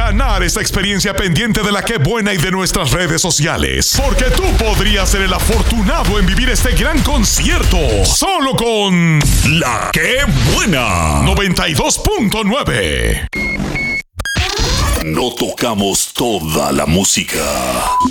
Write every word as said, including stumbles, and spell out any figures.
ganar esta experiencia pendiente de la Qué Buena y de nuestras redes sociales. Porque tú podrías ser el afortunado en vivir este gran concierto solo con La Qué Buena noventa y dos punto nueve. No tocamos toda la música.